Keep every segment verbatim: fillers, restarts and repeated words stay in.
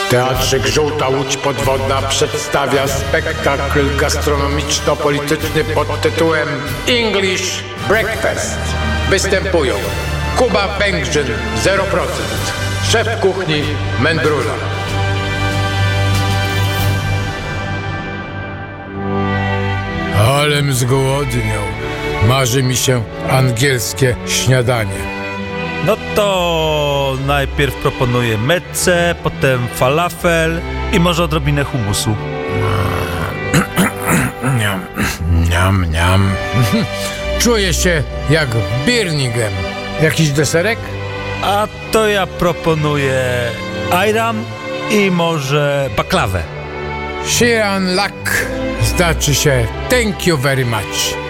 Teatrzyk Żółta Łódź Podwodna przedstawia spektakl gastronomiczno-polityczny pod tytułem English Breakfast. Występują Kuba Pękrzyn zero procent, szef kuchni Mędrula. Alem zgłodniał. Marzy mi się angielskie śniadanie. No to najpierw proponuję mezzę, potem falafel i może odrobinę humusu. Niam, niam, niam. Czuję się jak w Birmingham. Jakiś deserek? A to ja proponuję ayran i może baklawę. Shiran lak. Znaczy się thank you very much.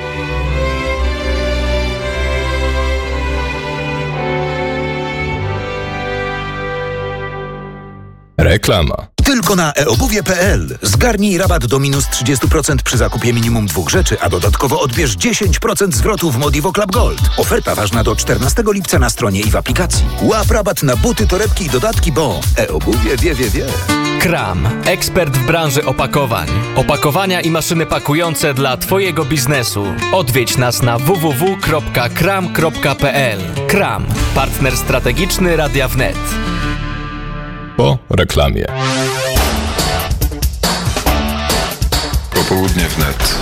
Reklama. Tylko na e obuwie kropka pe el. Zgarnij rabat do minus trzydzieści procent przy zakupie minimum dwóch rzeczy, a dodatkowo odbierz dziesięć procent zwrotu w Modivo Club Gold. Oferta ważna do czternastego lipca na stronie i w aplikacji. Łap rabat na buty, torebki i dodatki, bo e-obuwie wie, wie, wie. Kram. Ekspert w branży opakowań. Opakowania i maszyny pakujące dla Twojego biznesu. Odwiedź nas na w w w kropka kram kropka pe el. Kram. Partner strategiczny Radia Wnet. Po reklamie. Popołudnie wnet.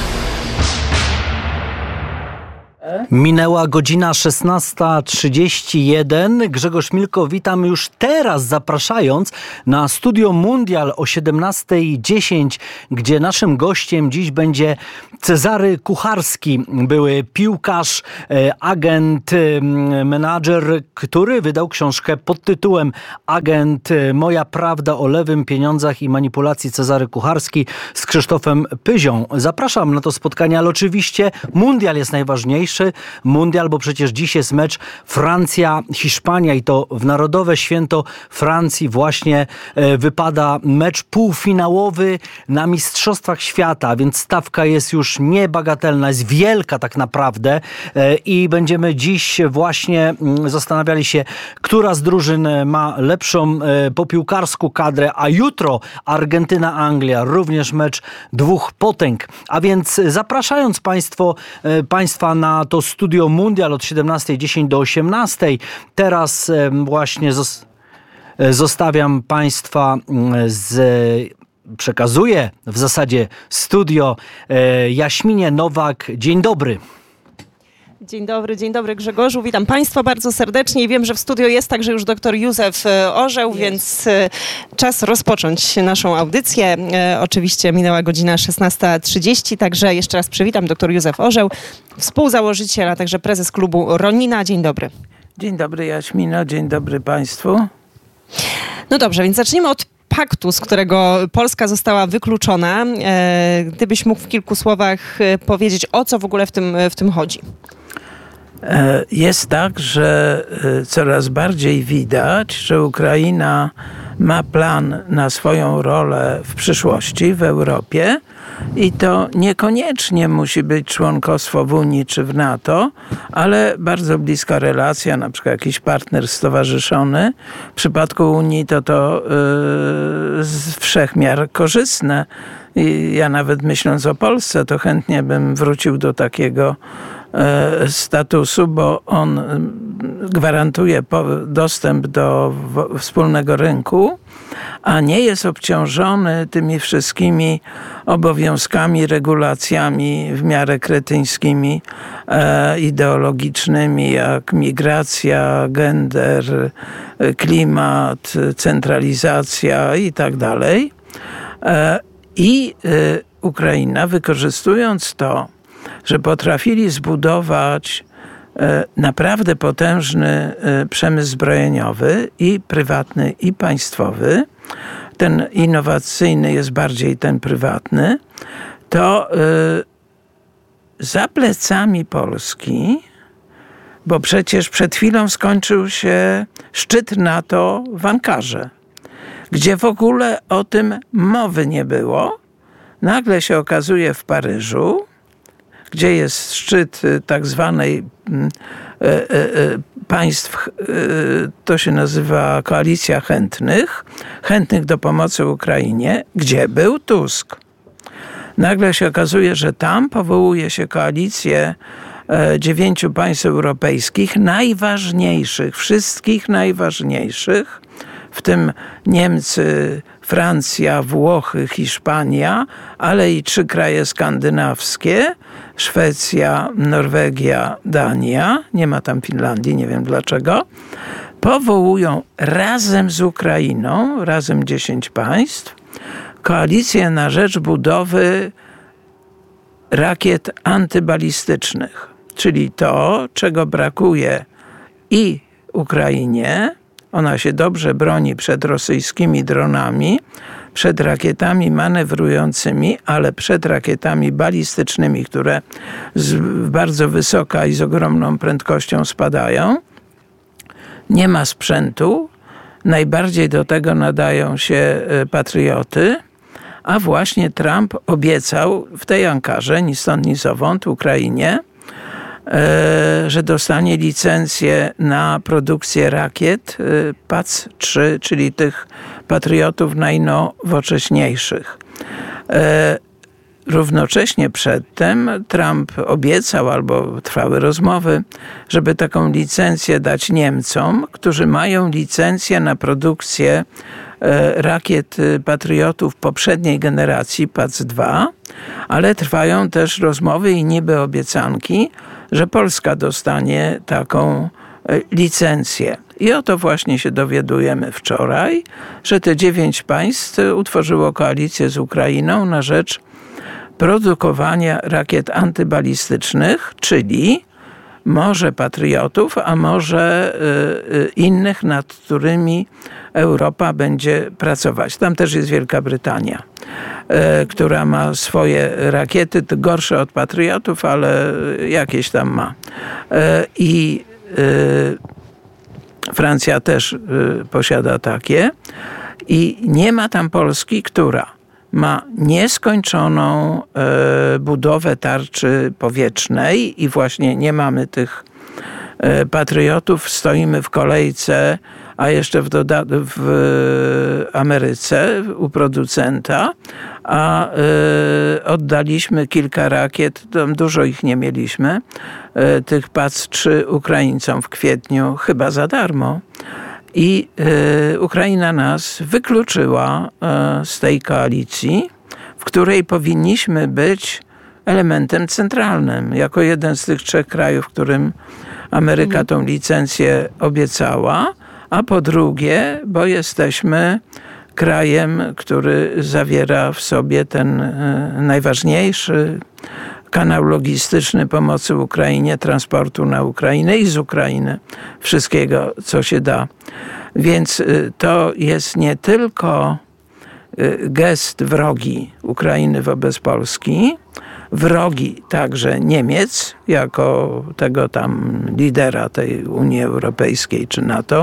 Minęła godzina szesnasta trzydzieści jeden. Grzegorz Milko, witam już teraz, zapraszając na Studio Mundial o siedemnasta dziesięć, gdzie naszym gościem dziś będzie Cezary Kucharski, były piłkarz, agent, menadżer, który wydał książkę pod tytułem Agent, moja prawda o lewym, pieniądzach i manipulacji. Cezary Kucharski z Krzysztofem Pyzią. Zapraszam na to spotkanie, ale oczywiście Mundial jest najważniejszy. Mundial, bo przecież dziś jest mecz Francja-Hiszpania i to w Narodowe Święto Francji właśnie e, wypada mecz półfinałowy na Mistrzostwach Świata, więc stawka jest już niebagatelna, jest wielka tak naprawdę e, i będziemy dziś właśnie m, zastanawiali się, która z drużyn ma lepszą e, po piłkarsku kadrę, a jutro Argentyna-Anglia, również mecz dwóch potęg. A więc zapraszając Państwo, e, Państwa na to Studio Mundial od siedemnastej dziesięć do osiemnastej. Teraz właśnie zostawiam Państwa z... Przekazuję w zasadzie studio Jaśminie Nowak. Dzień dobry. Dzień dobry, dzień dobry Grzegorzu. Witam Państwa bardzo serdecznie i wiem, że w studio jest także już doktor Józef Orzeł, jest. Więc czas rozpocząć naszą audycję. Oczywiście minęła godzina szesnasta trzydzieści, także jeszcze raz przywitam doktor Józef Orzeł, współzałożyciel, a także prezes klubu Ronina. Dzień dobry. Dzień dobry Jaśmino, dzień dobry Państwu. No dobrze, więc zacznijmy od paktu, z którego Polska została wykluczona. Gdybyś mógł w kilku słowach powiedzieć, o co w ogóle w tym, w tym chodzi. Jest tak, że coraz bardziej widać, że Ukraina ma plan na swoją rolę w przyszłości w Europie i to niekoniecznie musi być członkostwo w Unii czy w NATO, ale bardzo bliska relacja, na przykład jakiś partner stowarzyszony. W przypadku Unii to to yy, z wszechmiar korzystne. I ja nawet myśląc o Polsce, to chętnie bym wrócił do takiego statusu, bo on gwarantuje dostęp do wspólnego rynku, a nie jest obciążony tymi wszystkimi obowiązkami, regulacjami w miarę kretyńskimi, e, ideologicznymi, jak migracja, gender, klimat, centralizacja i tak dalej. E, I e, Ukraina, wykorzystując to, że potrafili zbudować e, naprawdę potężny e, przemysł zbrojeniowy i prywatny, i państwowy. Ten innowacyjny jest bardziej ten prywatny. To e, za plecami Polski, bo przecież przed chwilą skończył się szczyt NATO w Ankarze, gdzie w ogóle o tym mowy nie było. Nagle się okazuje w Paryżu, gdzie jest szczyt tak zwanej państw, to się nazywa Koalicja Chętnych, chętnych do pomocy Ukrainie, gdzie był Tusk. Nagle się okazuje, że tam powołuje się koalicję dziewięciu państw europejskich, najważniejszych, wszystkich najważniejszych, w tym Niemcy, Francja, Włochy, Hiszpania, ale i trzy kraje skandynawskie, Szwecja, Norwegia, Dania, nie ma tam Finlandii, nie wiem dlaczego, powołują razem z Ukrainą, razem dziesięć państw, koalicję na rzecz budowy rakiet antybalistycznych, czyli to, czego brakuje i Ukrainie. Ona się dobrze broni przed rosyjskimi dronami, przed rakietami manewrującymi, ale przed rakietami balistycznymi, które z bardzo wysoka i z ogromną prędkością spadają. Nie ma sprzętu. Najbardziej do tego nadają się patrioty. A właśnie Trump obiecał w tej Ankarze, ni stąd, ni zowąd, Ukrainie, że dostanie licencję na produkcję rakiet P A C trzy, czyli tych patriotów najnowocześniejszych. Równocześnie przedtem Trump obiecał, albo trwały rozmowy, żeby taką licencję dać Niemcom, którzy mają licencję na produkcję rakiet patriotów poprzedniej generacji P A C dwa, ale trwają też rozmowy i niby obiecanki, że Polska dostanie taką licencję. I o to właśnie się dowiadujemy wczoraj, że te dziewięć państw utworzyło koalicję z Ukrainą na rzecz produkowania rakiet antybalistycznych, czyli może patriotów, a może innych, nad którymi Europa będzie pracować. Tam też jest Wielka Brytania, która ma swoje rakiety, gorsze od patriotów, ale jakieś tam ma. I Francja też posiada takie. I nie ma tam Polski, która ma nieskończoną budowę tarczy powietrznej i właśnie nie mamy tych patriotów, stoimy w kolejce, a jeszcze w, doda- w Ameryce u producenta, a y, oddaliśmy kilka rakiet, tam dużo ich nie mieliśmy, y, tych P A C trzy Ukraińcom w kwietniu, chyba za darmo. I y, Ukraina nas wykluczyła y, z tej koalicji, w której powinniśmy być elementem centralnym, jako jeden z tych trzech krajów, którym Ameryka tą licencję obiecała, a po drugie, bo jesteśmy krajem, który zawiera w sobie ten y, najważniejszy kanał logistyczny pomocy Ukrainie, transportu na Ukrainę i z Ukrainy, wszystkiego, co się da. Więc y, to jest nie tylko y, gest wrogi Ukrainy wobec Polski, wrogi także Niemiec, jako tego tam lidera tej Unii Europejskiej czy NATO,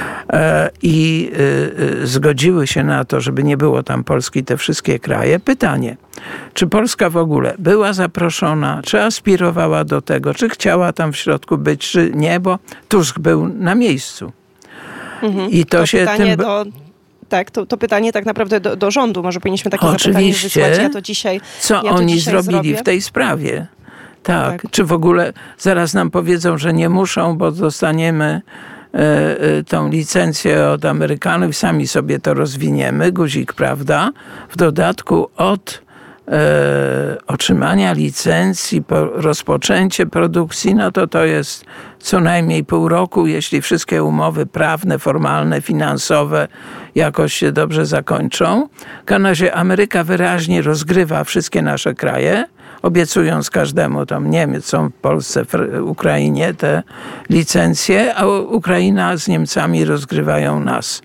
i zgodziły się na to, żeby nie było tam Polski, te wszystkie kraje. Pytanie, czy Polska w ogóle była zaproszona, czy aspirowała do tego, czy chciała tam w środku być, czy nie, bo Tusk był na miejscu. Mhm. I to, to się tym... Do... Tak, to, to pytanie tak naprawdę do, do rządu. Może powinniśmy takie zapytanie wysłać. Ja to dzisiaj Co ja to oni dzisiaj zrobili zrobię. w tej sprawie? Tak. tak. Czy w ogóle zaraz nam powiedzą, że nie muszą, bo dostaniemy e, e, tą licencję od Amerykanów, sami sobie to rozwiniemy, guzik, prawda? W dodatku od e, otrzymania licencji po rozpoczęcie produkcji, no to to jest co najmniej pół roku, jeśli wszystkie umowy prawne, formalne, finansowe jakoś się dobrze zakończą. W każdym razie Ameryka wyraźnie rozgrywa wszystkie nasze kraje, obiecując każdemu, tam Niemcom, w Polsce, w Ukrainie te licencje, a Ukraina z Niemcami rozgrywają nas.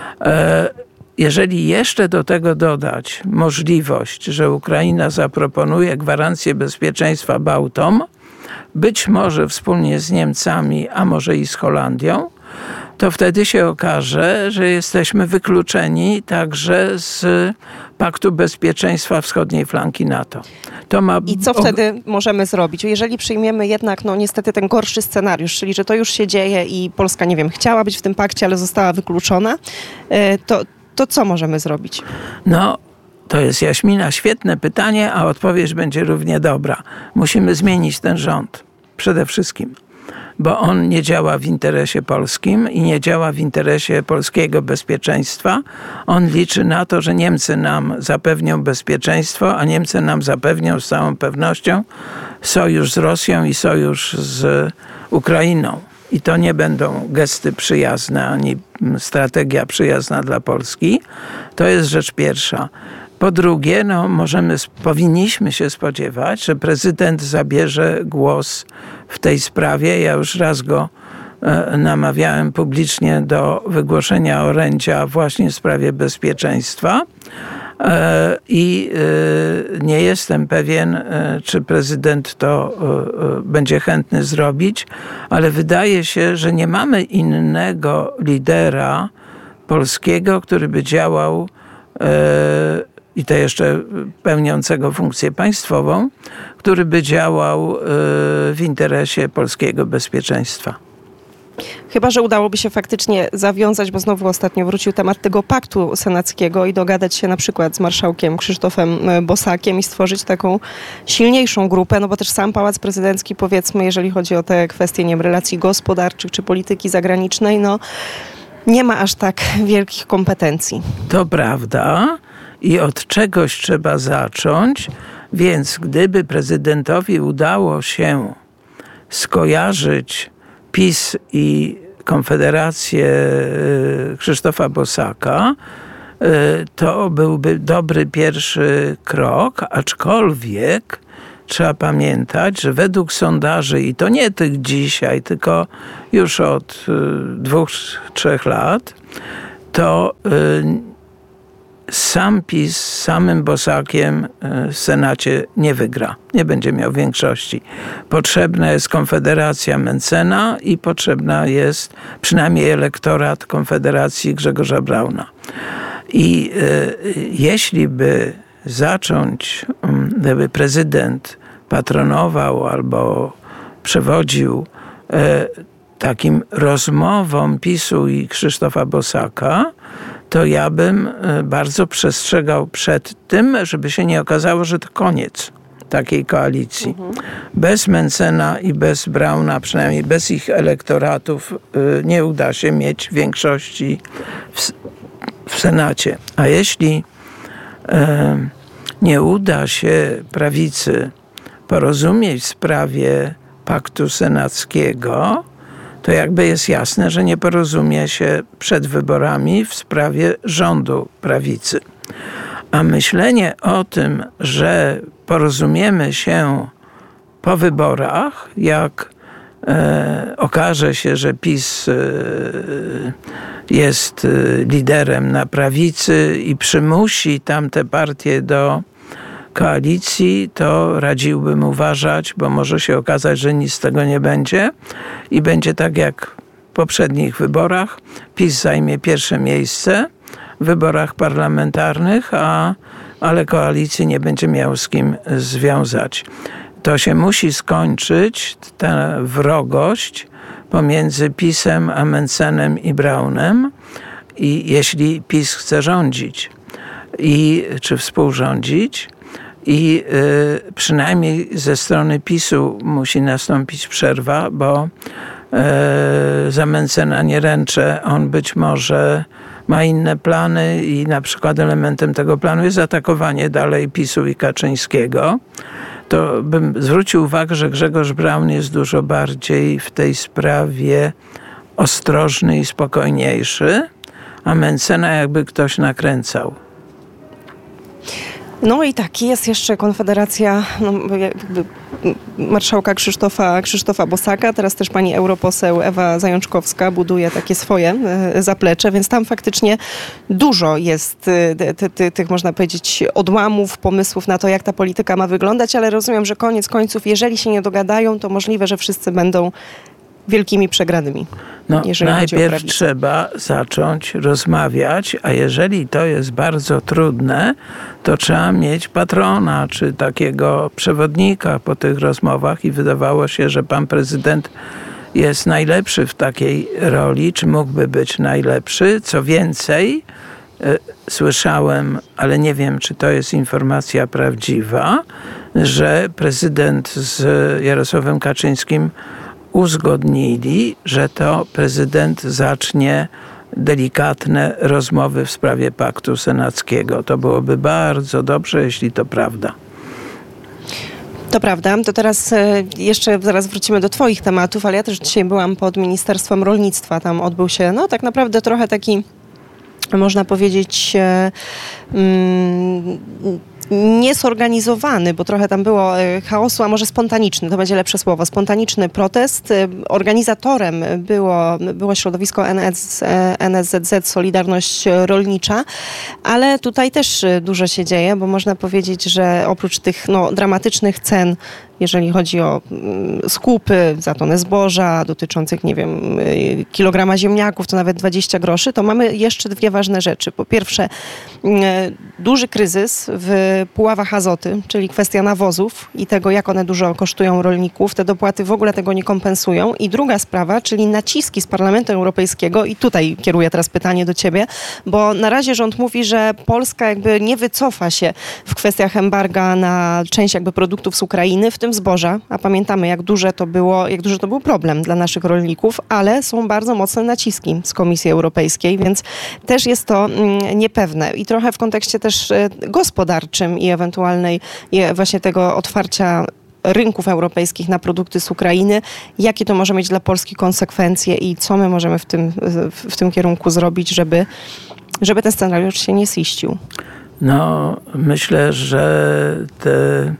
Jeżeli jeszcze do tego dodać możliwość, że Ukraina zaproponuje gwarancję bezpieczeństwa Bałtom, być może wspólnie z Niemcami, a może i z Holandią, to wtedy się okaże, że jesteśmy wykluczeni także z Paktu Bezpieczeństwa Wschodniej Flanki NATO. To ma... I co wtedy możemy zrobić? Jeżeli przyjmiemy jednak, no niestety ten gorszy scenariusz, czyli że to już się dzieje i Polska, nie wiem, chciała być w tym pakcie, ale została wykluczona, to, to co możemy zrobić? No, to jest, Jaśmina, świetne pytanie, a odpowiedź będzie równie dobra. Musimy zmienić ten rząd. Przede wszystkim. Bo on nie działa w interesie polskim i nie działa w interesie polskiego bezpieczeństwa. On liczy na to, że Niemcy nam zapewnią bezpieczeństwo, a Niemcy nam zapewnią z całą pewnością sojusz z Rosją i sojusz z Ukrainą. I to nie będą gesty przyjazne, ani strategia przyjazna dla Polski. To jest rzecz pierwsza. Po drugie, no, możemy, powinniśmy się spodziewać, że prezydent zabierze głos w tej sprawie. Ja już raz go e, namawiałem publicznie do wygłoszenia orędzia właśnie w sprawie bezpieczeństwa. E, I e, nie jestem pewien, e, czy prezydent to e, e, będzie chętny zrobić, ale wydaje się, że nie mamy innego lidera polskiego, który by działał e, i to jeszcze pełniącego funkcję państwową, który by działał w interesie polskiego bezpieczeństwa. Chyba że udałoby się faktycznie zawiązać, bo znowu ostatnio wrócił temat tego paktu senackiego i dogadać się na przykład z marszałkiem Krzysztofem Bosakiem i stworzyć taką silniejszą grupę, no bo też sam Pałac Prezydencki, powiedzmy, jeżeli chodzi o te kwestie, nie wiem, relacji gospodarczych czy polityki zagranicznej, no nie ma aż tak wielkich kompetencji. To prawda. I od czegoś trzeba zacząć, więc gdyby prezydentowi udało się skojarzyć PiS i Konfederację Krzysztofa Bosaka, to byłby dobry pierwszy krok, aczkolwiek trzeba pamiętać, że według sondaży, i to nie tych dzisiaj, tylko już od dwóch, trzech lat, to sam PiS z samym Bosakiem w Senacie nie wygra. Nie będzie miał większości. Potrzebna jest Konfederacja Mentzena i potrzebna jest przynajmniej elektorat Konfederacji Grzegorza Brauna. I y, jeśli by zacząć, gdyby prezydent patronował albo przewodził y, takim rozmowom PiSu i Krzysztofa Bosaka, to ja bym bardzo przestrzegał przed tym, żeby się nie okazało, że to koniec takiej koalicji. Mhm. Bez Mentzena i bez Brauna, przynajmniej bez ich elektoratów, nie uda się mieć większości w, w Senacie. A jeśli e, nie uda się prawicy porozumieć w sprawie paktu senackiego, to jakby jest jasne, że nie porozumie się przed wyborami w sprawie rządu prawicy. A myślenie o tym, że porozumiemy się po wyborach, jak e, okaże się, że PiS e, jest e, liderem na prawicy i przymusi tamte partie do koalicji, to radziłbym uważać, bo może się okazać, że nic z tego nie będzie i będzie tak jak w poprzednich wyborach. PiS zajmie pierwsze miejsce w wyborach parlamentarnych, a, ale koalicji nie będzie miał z kim związać. To się musi skończyć, ta wrogość pomiędzy PiS-em a Mentzenem i Braunem, i jeśli PiS chce rządzić i czy współrządzić, i y, przynajmniej ze strony PiSu musi nastąpić przerwa, bo y, za Mentzena nie ręczę. On być może ma inne plany i na przykład elementem tego planu jest atakowanie dalej PiSu i Kaczyńskiego. To bym zwrócił uwagę, że Grzegorz Braun jest dużo bardziej w tej sprawie ostrożny i spokojniejszy, a Mentzena jakby ktoś nakręcał. No i tak, jest jeszcze Konfederacja no, jakby marszałka Krzysztofa, Krzysztofa Bosaka, teraz też pani europoseł Ewa Zajączkowska buduje takie swoje e, zaplecze, więc tam faktycznie dużo jest e, ty, ty, tych, można powiedzieć, odłamów, pomysłów na to, jak ta polityka ma wyglądać, ale rozumiem, że koniec końców, jeżeli się nie dogadają, to możliwe, że wszyscy będą wielkimi przegranymi. No, jeżeli chodzi o najpierw prawicę. trzeba zacząć rozmawiać, a jeżeli to jest bardzo trudne, to trzeba mieć patrona, czy takiego przewodnika po tych rozmowach i wydawało się, że pan prezydent jest najlepszy w takiej roli, czy mógłby być najlepszy. Co więcej, y, słyszałem, ale nie wiem, czy to jest informacja prawdziwa, że prezydent z Jarosławem Kaczyńskim uzgodnili, że to prezydent zacznie delikatne rozmowy w sprawie paktu senackiego. To byłoby bardzo dobrze, jeśli to prawda. To prawda. To teraz e, jeszcze zaraz wrócimy do twoich tematów, ale ja też dzisiaj byłam pod Ministerstwem Rolnictwa. Tam odbył się, no tak naprawdę trochę taki, można powiedzieć, e, mm, niezorganizowany, bo trochę tam było chaosu, a może spontaniczny, to będzie lepsze słowo, spontaniczny protest. Organizatorem było, było środowisko N S Z Z Solidarność Rolnicza, ale tutaj też dużo się dzieje, bo można powiedzieć, że oprócz tych no, dramatycznych cen, jeżeli chodzi o skupy za tonę zboża dotyczących, nie wiem, kilograma ziemniaków, to nawet dwadzieścia groszy, to mamy jeszcze dwie ważne rzeczy. Po pierwsze, duży kryzys w Puławach Azoty, czyli kwestia nawozów i tego, jak one dużo kosztują rolników. Te dopłaty w ogóle tego nie kompensują. I druga sprawa, czyli naciski z Parlamentu Europejskiego, i tutaj kieruję teraz pytanie do ciebie, bo na razie rząd mówi, że Polska jakby nie wycofa się w kwestiach embarga na część jakby produktów z Ukrainy, w tym zboża, a pamiętamy, jak duże to było, jak duży to był problem dla naszych rolników, ale są bardzo mocne naciski z Komisji Europejskiej, więc też jest to mm, niepewne. I trochę w kontekście też y, gospodarczym i ewentualnej i właśnie tego otwarcia rynków europejskich na produkty z Ukrainy, jakie to może mieć dla Polski konsekwencje i co my możemy w tym, w, w tym kierunku zrobić, żeby, żeby ten scenariusz się nie ziścił. No, myślę, że te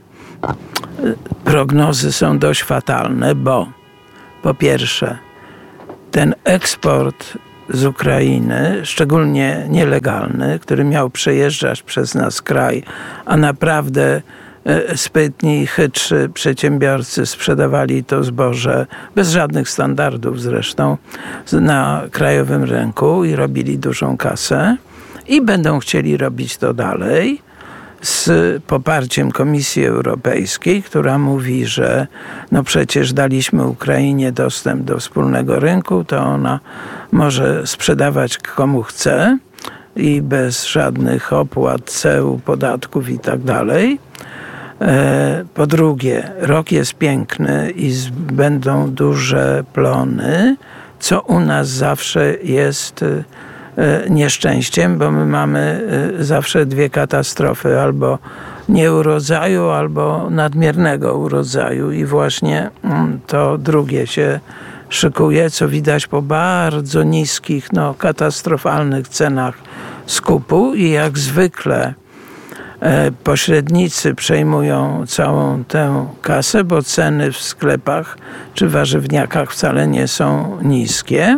prognozy są dość fatalne, bo po pierwsze, ten eksport z Ukrainy, szczególnie nielegalny, który miał przejeżdżać przez nas kraj, a naprawdę sprytni, chytrzy przedsiębiorcy sprzedawali to zboże bez żadnych standardów zresztą na krajowym rynku i robili dużą kasę i będą chcieli robić to dalej z poparciem Komisji Europejskiej, która mówi, że no przecież daliśmy Ukrainie dostęp do wspólnego rynku, to ona może sprzedawać komu chce i bez żadnych opłat, ceł, podatków i tak dalej. Po drugie, rok jest piękny i będą duże plony, co u nas zawsze jest nieszczęściem, bo my mamy zawsze dwie katastrofy, albo nieurodzaju, albo nadmiernego urodzaju i właśnie to drugie się szykuje, co widać po bardzo niskich, no katastrofalnych cenach skupu i jak zwykle pośrednicy przejmują całą tę kasę, bo ceny w sklepach czy warzywniakach wcale nie są niskie.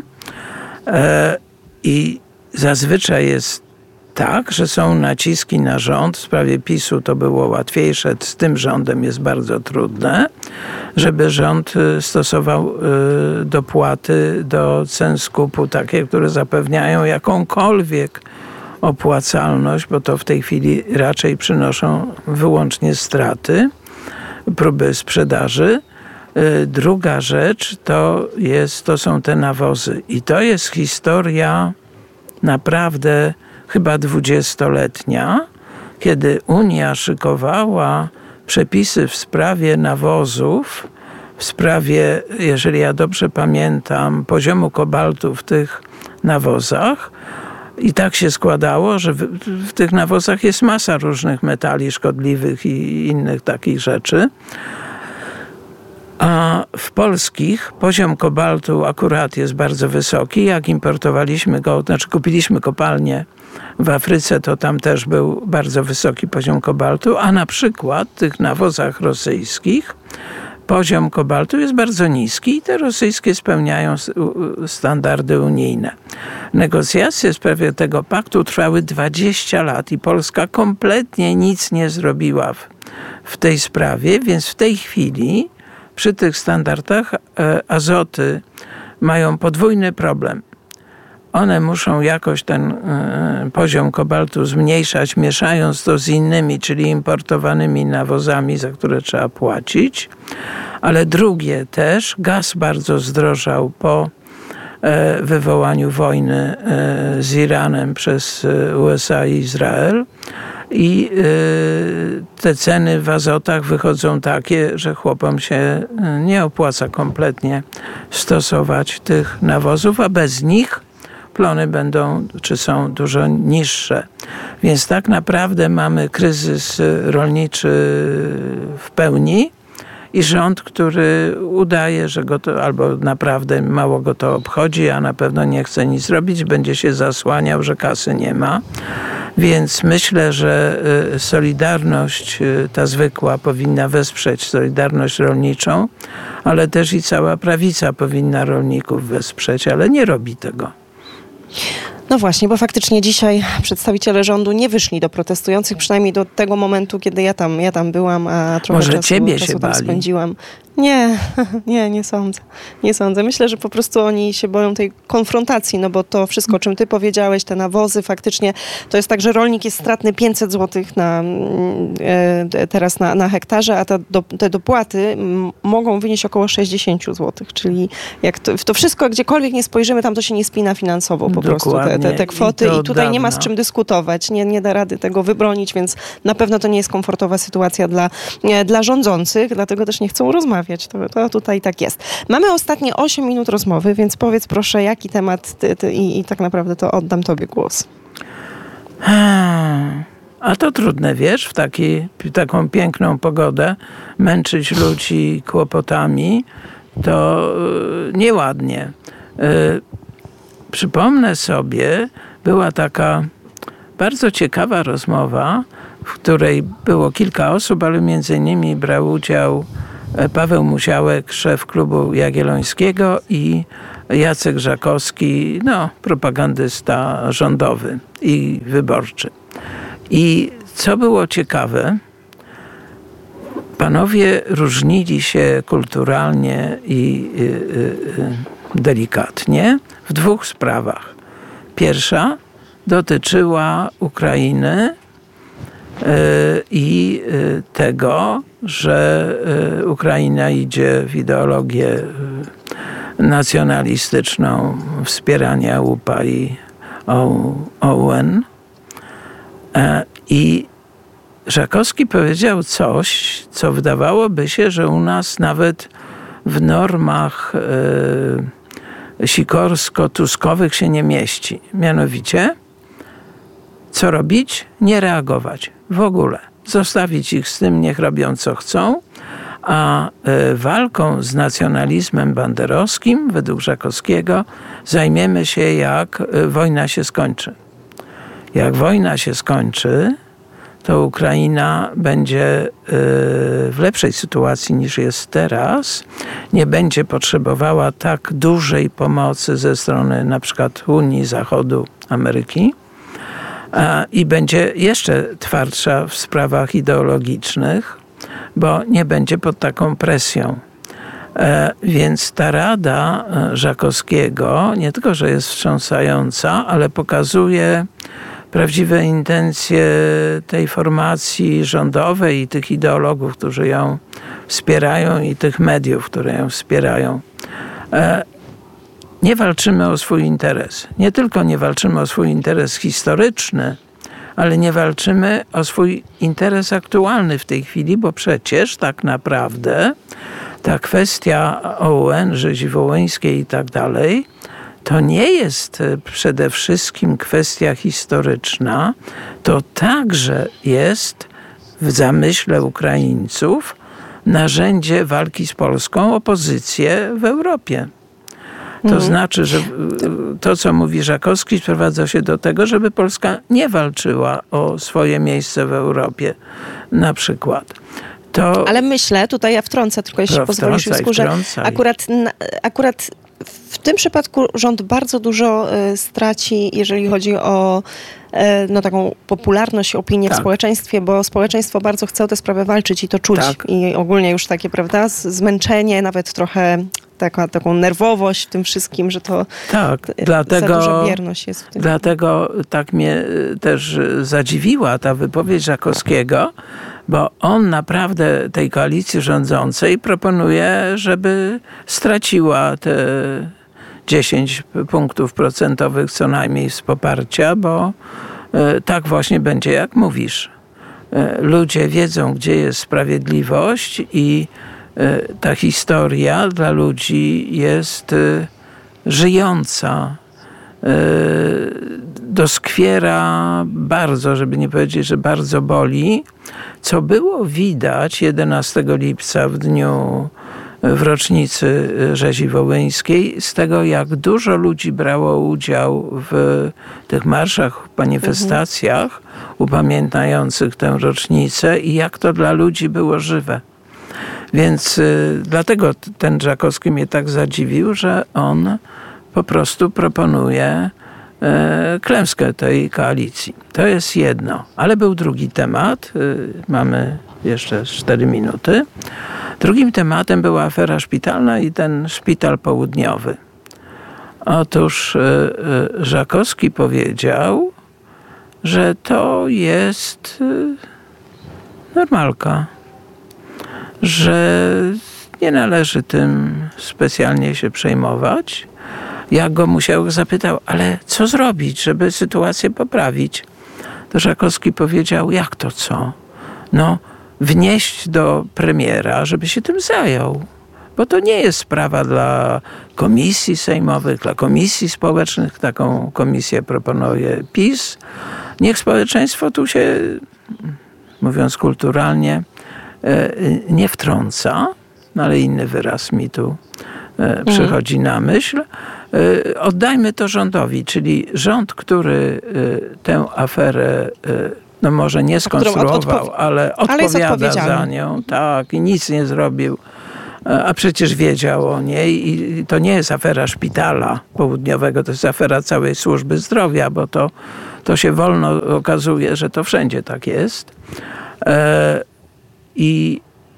I zazwyczaj jest tak, że są naciski na rząd. W sprawie PiSu to było łatwiejsze, z tym rządem jest bardzo trudne, żeby rząd stosował dopłaty do cen skupu, takie, które zapewniają jakąkolwiek opłacalność, bo to w tej chwili raczej przynoszą wyłącznie straty, próby sprzedaży. Druga rzecz to, jest, to są te nawozy. I to jest historia naprawdę chyba dwudziestoletnia, kiedy Unia szykowała przepisy w sprawie nawozów, w sprawie, jeżeli ja dobrze pamiętam, poziomu kobaltu w tych nawozach. I tak się składało, że w, w tych nawozach jest masa różnych metali szkodliwych i innych takich rzeczy. A w polskich poziom kobaltu akurat jest bardzo wysoki. Jak importowaliśmy go, znaczy kupiliśmy kopalnię w Afryce, to tam też był bardzo wysoki poziom kobaltu, a na przykład w tych nawozach rosyjskich poziom kobaltu jest bardzo niski i te rosyjskie spełniają standardy unijne. Negocjacje w sprawie tego paktu trwały dwadzieścia lat i Polska kompletnie nic nie zrobiła w, w tej sprawie, więc w tej chwili przy tych standardach azoty mają podwójny problem. One muszą jakoś ten y, poziom kobaltu zmniejszać, mieszając to z innymi, czyli importowanymi nawozami, za które trzeba płacić. Ale drugie też, gaz bardzo zdrożał po y, wywołaniu wojny y, z Iranem przez y, U S A i Izrael. I y, te ceny w azotach wychodzą takie, że chłopom się nie opłaca kompletnie stosować tych nawozów, a bez nich plony będą, czy są dużo niższe. Więc tak naprawdę mamy kryzys rolniczy w pełni i rząd, który udaje, że go to, albo naprawdę mało go to obchodzi, a na pewno nie chce nic zrobić, będzie się zasłaniał, że kasy nie ma. Więc myślę, że Solidarność, ta zwykła, powinna wesprzeć Solidarność rolniczą, ale też i cała prawica powinna rolników wesprzeć, ale nie robi tego. No właśnie, bo faktycznie dzisiaj przedstawiciele rządu nie wyszli do protestujących, przynajmniej do tego momentu, kiedy ja tam, ja tam byłam, a trochę Może czasu, ciebie czasu się tam bali. spędziłam. Nie, nie, nie sądzę. Nie sądzę. Myślę, że po prostu oni się boją tej konfrontacji, no bo to wszystko, o czym ty powiedziałeś, te nawozy, faktycznie to jest tak, że rolnik jest stratny pięćset złotych na, e, teraz na, na hektarze, a ta, do, te dopłaty m, mogą wynieść około sześćdziesiąt złotych, czyli jak to, to wszystko, gdziekolwiek nie spojrzymy, tam to się nie spina finansowo po prostu, te, te, te kwoty i, i tutaj nie ma z czym dyskutować, nie, nie da rady tego wybronić, więc na pewno to nie jest komfortowa sytuacja dla, nie, dla rządzących, dlatego też nie chcą rozmawiać. To, to tutaj tak jest. Mamy ostatnie osiem minut rozmowy, więc powiedz proszę, jaki temat ty, ty, i, i tak naprawdę to oddam tobie głos. A to trudne, wiesz, w taki, taką piękną pogodę męczyć ludzi kłopotami, to nieładnie. Przypomnę sobie, była taka bardzo ciekawa rozmowa, w której było kilka osób, ale między innymi brał udział Paweł Musiałek, szef Klubu Jagiellońskiego i Jacek Żakowski, no, propagandysta rządowy i wyborczy. I co było ciekawe, panowie różnili się kulturalnie i y, y, y, delikatnie w dwóch sprawach. Pierwsza dotyczyła Ukrainy i tego, że Ukraina idzie w ideologię nacjonalistyczną wspierania U P A i O U N. I Żakowski powiedział coś, co wydawałoby się, że u nas nawet w normach sikorsko-tuskowych się nie mieści. Mianowicie, co robić? Nie reagować. W ogóle. Zostawić ich z tym, niech robią co chcą, a y, walką z nacjonalizmem banderowskim, według Żakowskiego, zajmiemy się, jak y, wojna się skończy. Jak wojna się skończy, to Ukraina będzie y, w lepszej sytuacji niż jest teraz. Nie będzie potrzebowała tak dużej pomocy ze strony na przykład Unii, Zachodu, Ameryki. I będzie jeszcze twardsza w sprawach ideologicznych, bo nie będzie pod taką presją. Więc ta rada Żakowskiego nie tylko, że jest wstrząsająca, ale pokazuje prawdziwe intencje tej formacji rządowej i tych ideologów, którzy ją wspierają, i tych mediów, które ją wspierają. Nie walczymy o swój interes. Nie tylko nie walczymy o swój interes historyczny, ale nie walczymy o swój interes aktualny w tej chwili, bo przecież tak naprawdę ta kwestia O U N, rzezi wołyńskiej i tak dalej, to nie jest przede wszystkim kwestia historyczna, to także jest w zamyśle Ukraińców narzędzie walki z Polską o pozycję w Europie. To mhm. znaczy, że to, co mówi Żakowski, sprowadza się do tego, żeby Polska nie walczyła o swoje miejsce w Europie, na przykład. To... Ale myślę, tutaj ja wtrącę, tylko jeśli pozwolisz, Józku, że akurat, akurat w tym przypadku rząd bardzo dużo y, straci, jeżeli chodzi o y, no, taką popularność, opinię tak. w społeczeństwie, bo społeczeństwo bardzo chce o tę sprawę walczyć i to czuć. Tak. I ogólnie już takie, prawda, zmęczenie, nawet trochę taka, taką nerwowość w tym wszystkim, że to tak, za dlatego, duża bierność jest w tym. Dlatego tak mnie też zadziwiła ta wypowiedź Żakowskiego, bo on naprawdę tej koalicji rządzącej proponuje, żeby straciła te dziesięć punktów procentowych co najmniej z poparcia, bo tak właśnie będzie, jak mówisz. Ludzie wiedzą, gdzie jest sprawiedliwość i ta historia dla ludzi jest żyjąca. Doskwiera bardzo, żeby nie powiedzieć, że bardzo boli, co było widać jedenastego lipca w dniu w rocznicy rzezi wołyńskiej, z tego jak dużo ludzi brało udział w tych marszach, manifestacjach mhm. upamiętniających tę rocznicę i jak to dla ludzi było żywe. Więc y, dlatego ten Żakowski mnie tak zadziwił, że on po prostu proponuje y, klęskę tej koalicji. To jest jedno. Ale był drugi temat. Y, mamy jeszcze cztery minuty. Drugim tematem była afera szpitalna i ten szpital południowy. Otóż y, y, Żakowski powiedział, że to jest y, normalka. Że nie należy tym specjalnie się przejmować. Ja go musiał zapytał, ale co zrobić, żeby sytuację poprawić? To Żakowski powiedział, jak to co? No, wnieść do premiera, żeby się tym zajął. Bo to nie jest sprawa dla komisji sejmowych, dla komisji społecznych. Taką komisję proponuje PiS. Niech społeczeństwo tu się, mówiąc kulturalnie, nie wtrąca, no ale inny wyraz mi tu przychodzi na myśl. Oddajmy to rządowi, czyli rząd, który tę aferę no może nie skonstruował, odpo- ale odpowiada ale za nią, tak, i nic nie zrobił, a przecież wiedział o niej i to nie jest afera szpitala południowego, to jest afera całej służby zdrowia, bo to, to się wolno okazuje, że to wszędzie tak jest. I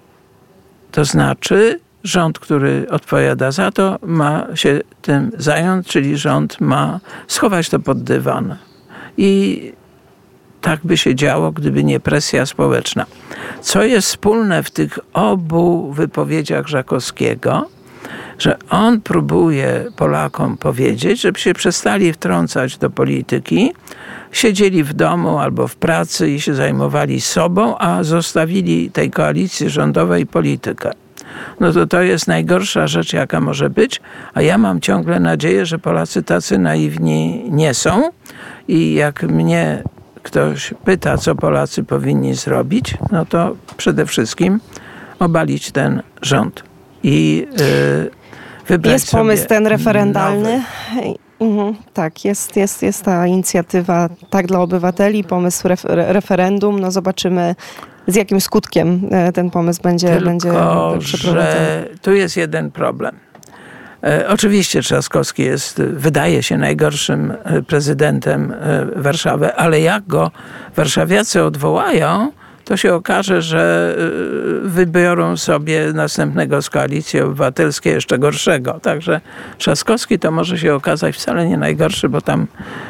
to znaczy rząd, który odpowiada za to, ma się tym zająć, czyli rząd ma schować to pod dywan. I tak by się działo, gdyby nie presja społeczna. Co jest wspólne w tych obu wypowiedziach Żakowskiego, że on próbuje Polakom powiedzieć, żeby się przestali wtrącać do polityki, siedzieli w domu albo w pracy i się zajmowali sobą, a zostawili tej koalicji rządowej politykę. No to to jest najgorsza rzecz, jaka może być, a ja mam ciągle nadzieję, że Polacy tacy naiwni nie są i jak mnie ktoś pyta, co Polacy powinni zrobić, no to przede wszystkim obalić ten rząd i yy, wybrać Jest pomysł ten referendalny. nowy. Mhm, tak, jest, jest, jest ta inicjatywa Tak dla obywateli, pomysł ref, referendum. No zobaczymy, z jakim skutkiem ten pomysł będzie, Tylko, będzie przeprowadzony. Że tu jest jeden problem. E, oczywiście Trzaskowski jest, wydaje się, najgorszym prezydentem Warszawy, ale jak go warszawiacy odwołają, to się okaże, że wybiorą sobie następnego z Koalicji Obywatelskiej jeszcze gorszego. Także Trzaskowski to może się okazać wcale nie najgorszy, bo tam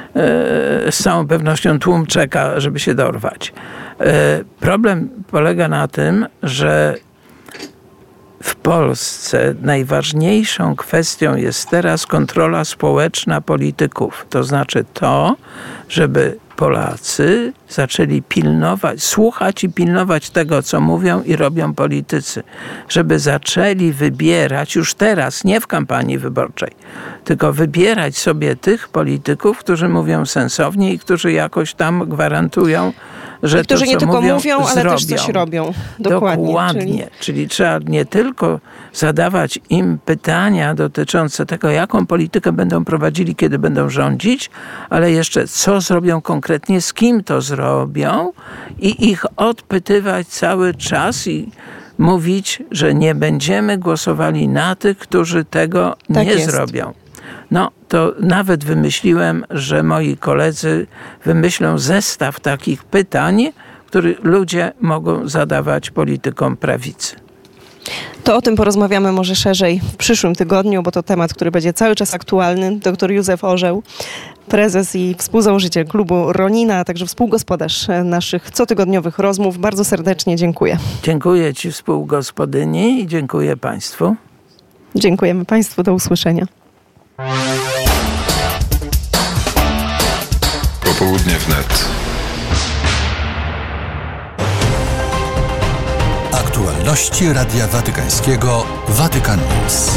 z całą pewnością tłum czeka, żeby się dorwać. Problem polega na tym, że w Polsce najważniejszą kwestią jest teraz kontrola społeczna polityków. To znaczy to, żeby Polacy zaczęli pilnować, słuchać i pilnować tego, co mówią i robią politycy. Żeby zaczęli wybierać już teraz, nie w kampanii wyborczej, tylko wybierać sobie tych polityków, którzy mówią sensownie i którzy jakoś tam gwarantują, że I którzy to, co nie tylko mówią, mówią, ale zrobią. też coś robią. Dokładnie. Dokładnie. Czyli... czyli trzeba nie tylko zadawać im pytania dotyczące tego, jaką politykę będą prowadzili, kiedy będą rządzić, ale jeszcze co zrobią konkretnie, z kim to zrobią i ich odpytywać cały czas i mówić, że nie będziemy głosowali na tych, którzy tego tak nie jest. zrobią. No, to nawet wymyśliłem, że moi koledzy wymyślą zestaw takich pytań, które ludzie mogą zadawać politykom prawicy. To o tym porozmawiamy może szerzej w przyszłym tygodniu, bo to temat, który będzie cały czas aktualny. Doktor Józef Orzeł, prezes i współzałożyciel klubu Ronina, a także współgospodarz naszych cotygodniowych rozmów. Bardzo serdecznie dziękuję. Dziękuję Ci, współgospodyni, i dziękuję Państwu. Dziękujemy Państwu. Do usłyszenia. Popołudnie wnet. Aktualności Radia Watykańskiego Vatican News.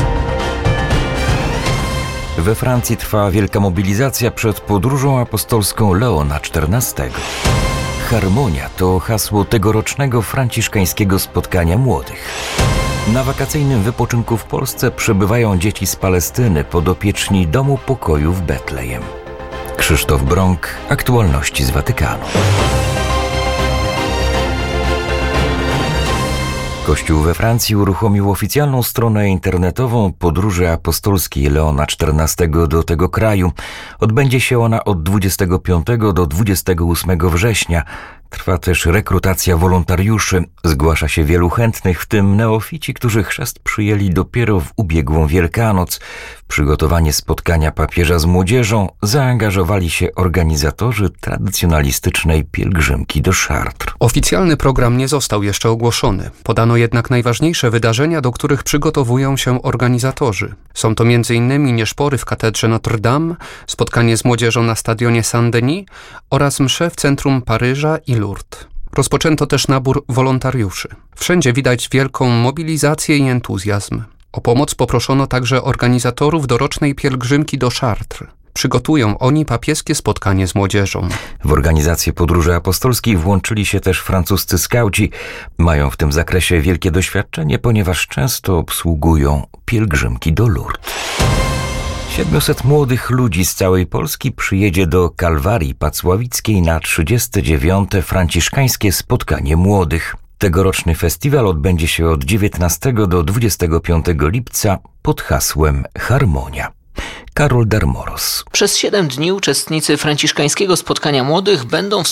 We Francji trwa wielka mobilizacja przed podróżą apostolską Leona czternastego. Harmonia to hasło tegorocznego franciszkańskiego spotkania młodych. Na wakacyjnym wypoczynku w Polsce przebywają dzieci z Palestyny, podopieczni Domu Pokoju w Betlejem. Krzysztof Brąk, aktualności z Watykanu. Kościół we Francji uruchomił oficjalną stronę internetową podróży apostolskiej Leona czternastego do tego kraju. Odbędzie się ona od dwudziestego piątego do dwudziestego ósmego września. Trwa też rekrutacja wolontariuszy. Zgłasza się wielu chętnych, w tym neofici, którzy chrzest przyjęli dopiero w ubiegłą Wielkanoc. W przygotowanie spotkania papieża z młodzieżą zaangażowali się organizatorzy tradycjonalistycznej pielgrzymki do Chartres. Oficjalny program nie został jeszcze ogłoszony. Podano jednak najważniejsze wydarzenia, do których przygotowują się organizatorzy. Są to między innymi nieszpory w katedrze Notre Dame, spotkanie z młodzieżą na stadionie Saint-Denis oraz msze w centrum Paryża i Lourdes. Rozpoczęto też nabór wolontariuszy. Wszędzie widać wielką mobilizację i entuzjazm. O pomoc poproszono także organizatorów dorocznej pielgrzymki do Chartres. Przygotują oni papieskie spotkanie z młodzieżą. W organizację podróży apostolskiej włączyli się też francuscy skauci. Mają w tym zakresie wielkie doświadczenie, ponieważ często obsługują pielgrzymki do Lourdes. siedmiuset młodych ludzi z całej Polski przyjedzie do Kalwarii Pacławickiej na trzydzieste dziewiąte franciszkańskie spotkanie młodych. Tegoroczny festiwal odbędzie się od dziewiętnastego do dwudziestego piątego lipca pod hasłem Harmonia. Karol Darmoros. Przez siedem dni uczestnicy franciszkańskiego spotkania młodych będą